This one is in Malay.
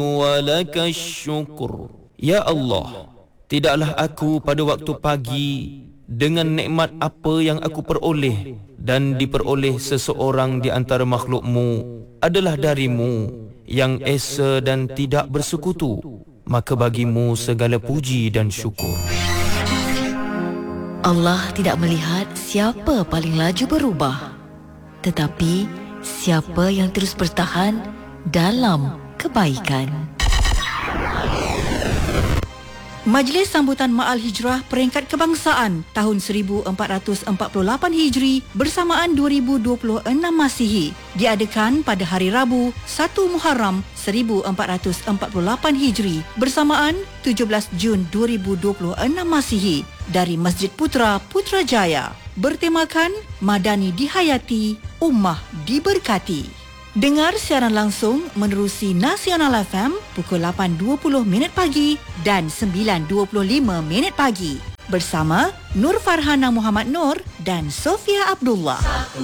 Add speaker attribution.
Speaker 1: ولك الشكر. Ya Allah, tidaklah aku pada waktu pagi dengan nikmat apa yang aku peroleh dan diperoleh seseorang di antara makhlukmu adalah darimu yang esa dan tidak bersekutu, maka bagimu segala puji dan syukur.
Speaker 2: Allah tidak melihat siapa paling laju berubah, tetapi siapa yang terus bertahan dalam kebaikan. Majlis Sambutan Ma'al Hijrah Peringkat Kebangsaan tahun 1448 Hijri bersamaan 2026 Masihi diadakan pada hari Rabu 1 Muharram 1448 Hijri bersamaan 17 Jun 2026 Masihi dari Masjid Putra Putrajaya, bertemakan Madani dihayati, Ummah diberkati. Dengar siaran langsung menerusi Nasional FM pukul 8.20 pagi dan 9.25 pagi bersama Nur Farhana Muhammad Nur dan Sofia Abdullah.